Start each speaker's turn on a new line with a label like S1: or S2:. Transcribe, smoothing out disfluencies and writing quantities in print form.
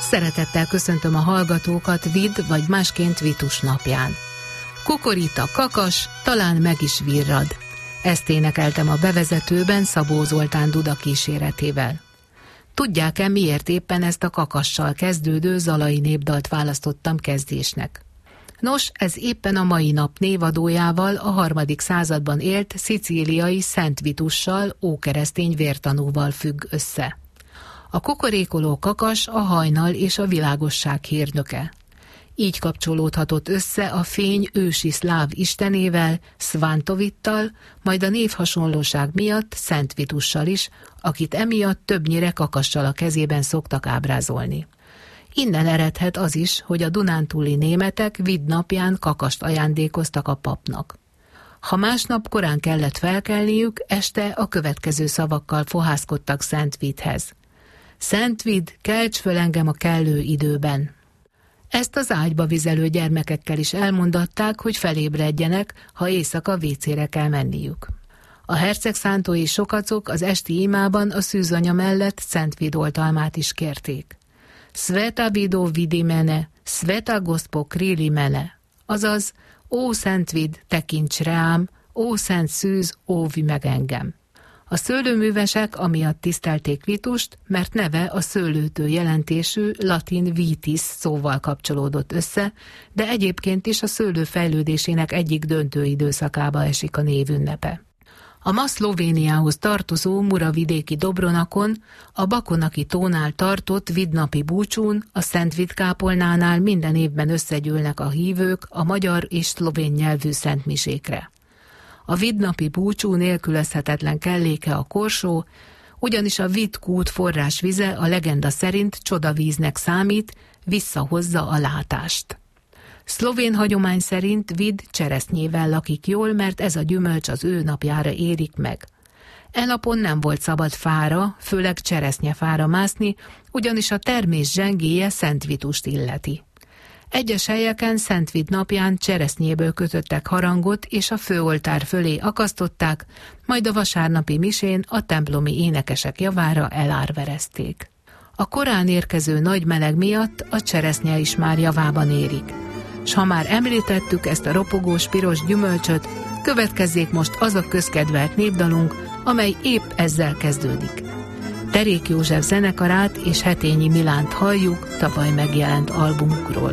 S1: Szeretettel köszöntöm a hallgatókat Vid vagy másként Vitus napján. Kukorít a kakas, talán meg is virrad. Ezt énekeltem a bevezetőben Szabó Zoltán Duda kíséretével. Tudják-e, miért éppen ezt a kakassal kezdődő zalai népdalt választottam kezdésnek? Nos, ez éppen a mai nap névadójával, a 3. században élt szicíliai Szent Vitussal, ókeresztény vértanúval függ össze. A kukorékoló kakas a hajnal és a világosság hírnöke. Így kapcsolódhatott össze a fény ősi szláv istenével, Szvántovittal, majd a névhasonlóság miatt Szent Vitussal is, akit emiatt többnyire kakassal a kezében szoktak ábrázolni. Innen eredhet az is, hogy a dunántúli németek Vid napján kakast ajándékoztak a papnak. Ha másnap korán kellett felkelniük, este a következő szavakkal fohászkodtak Szent Vidhez. Szent Vid, kelts föl engem a kellő időben. Ezt az ágyba vizelő gyermekekkel is elmondatták, hogy felébredjenek, ha éjszaka vécére kell menniük. A hercegszántói sokacok az esti imában a szűzanya mellett Szent Vid oltalmát is kérték. Sveta Vido vidi mene, Sveta Gospo krili mene, azaz, ó Szent Vid, tekints rám, ó Szent Szűz, óvj meg engem. A szőlőművesek amiatt tisztelték Vitust, mert neve a szőlőtő jelentésű latin vitis szóval kapcsolódott össze, de egyébként is a szőlő fejlődésének egyik döntő időszakába esik a névünnepe. A ma Szlovéniához tartozó muravidéki Dobronakon, a Bakonaki tónál tartott vidnapi búcsún, a Szent Vid kápolnánál minden évben összegyűlnek a hívők a magyar és szlovén nyelvű szentmisékre. A vidnapi búcsú nélkülözhetetlen kelléke a korsó, ugyanis a Vid kút forrásvize a legenda szerint csodavíznek számít, visszahozza a látást. Szlovén hagyomány szerint Vid cseresznyével lakik jól, mert ez a gyümölcs az ő napjára érik meg. E napon nem volt szabad fára, főleg cseresznyefára mászni, ugyanis a termés zsengéje Szent Vitust illeti. Egyes helyeken Szent Vid napján cseresznyéből kötöttek harangot és a főoltár fölé akasztották, majd a vasárnapi misén a templomi énekesek javára elárverezték. A korán érkező nagy meleg miatt a cseresznye is már javában érik. S ha már említettük ezt a ropogós piros gyümölcsöt, következzék most az a közkedvelt népdalunk, amely épp ezzel kezdődik. Derék József zenekarát és Hetényi Milánt halljuk tavaly megjelent albumukról.